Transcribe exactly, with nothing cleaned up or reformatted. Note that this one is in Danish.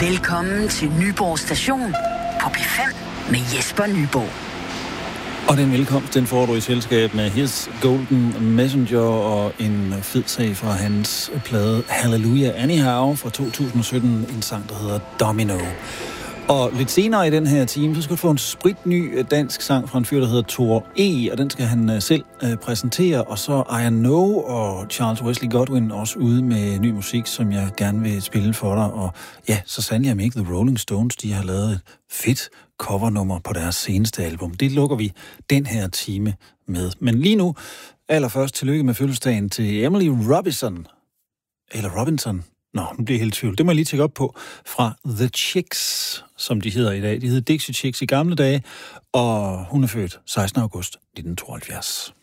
Velkommen til Nyborg Station på P fem med Jesper Nyborg. Og den velkomst, den får du i selskab med His Golden Messenger og en fed sag fra hans plade Hallelujah Anyhow fra to tusind sytten, en sang, der hedder Domino. Og lidt senere i den her time, så skal du få en spritny dansk sang fra en fyr, der hedder Thor E., og den skal han selv uh, præsentere. Og så I Know og Charles Wesley Godwin også ude med ny musik, som jeg gerne vil spille for dig. Og ja, så sandelig jeg ikke The Rolling Stones, de har lavet et fedt covernummer på deres seneste album. Det lukker vi den her time med. Men lige nu, allerførst tillykke med fødselsdagen til Emily Robinson. Eller Robinson. Nå, nu bliver jeg helt i tvivl. Det må jeg lige tjekke op på. Fra The Chicks, som de hedder i dag. De hed Dixie Chicks i gamle dage, og hun er født sekstende august nitten tooghalvfjerds.